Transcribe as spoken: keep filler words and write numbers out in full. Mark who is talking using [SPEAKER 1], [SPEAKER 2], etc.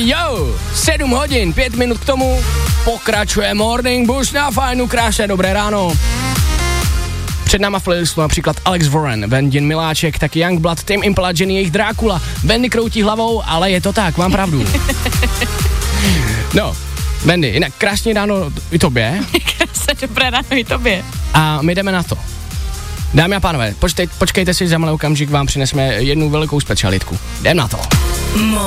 [SPEAKER 1] Jo, sedm hodin, pět minut k tomu, pokračuje Morning Bush na Fajnu, krásné dobré ráno. Před náma v playlistu například Alex Warren, Vendin Miláček, taky Youngblood, Tame Impala, Jenny, jejich Drákula. Vendy kroutí hlavou, ale je to tak, mám pravdu. No, Vendy, jinak krásně ráno i tobě.
[SPEAKER 2] Krásné dobré ráno i tobě.
[SPEAKER 1] A my jdeme na to. Dámy a pánové, počkejte, počkejte si, za malý okamžik vám přinesme jednu velikou specialitku. Jdem na to.